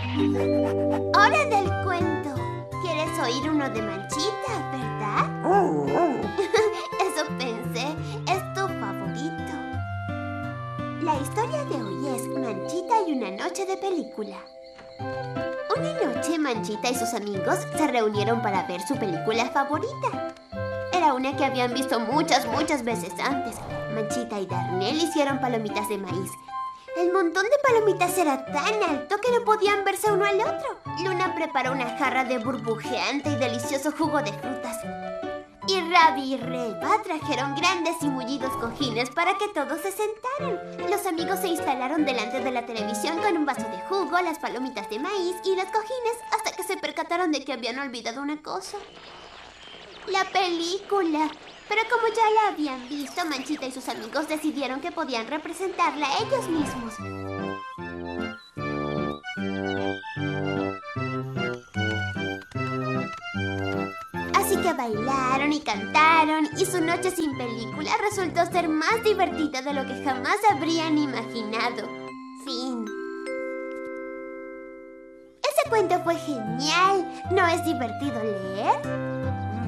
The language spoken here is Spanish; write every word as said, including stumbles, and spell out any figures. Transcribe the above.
Hora del cuento. ¿Quieres oír uno de Manchita, verdad? Eso pensé. Es tu favorito. La historia de hoy es Manchita y una noche de película. Una noche, Manchita y sus amigos se reunieron para ver su película favorita. Era una que habían visto muchas, muchas veces antes. Manchita y Darnell hicieron palomitas de maíz. El montón de palomitas era tan alto que no podían verse uno al otro. Luna preparó una jarra de burbujeante y delicioso jugo de frutas. Y Rabi y Reba trajeron grandes y mullidos cojines para que todos se sentaran. Los amigos se instalaron delante de la televisión con un vaso de jugo, las palomitas de maíz y los cojines hasta que se percataron de que habían olvidado una cosa. La película. Pero como ya la habían visto, Manchita y sus amigos decidieron que podían representarla ellos mismos. Así que bailaron y cantaron, y su noche sin película resultó ser más divertida de lo que jamás habrían imaginado. Fin. Ese cuento fue genial. ¿No es divertido leer?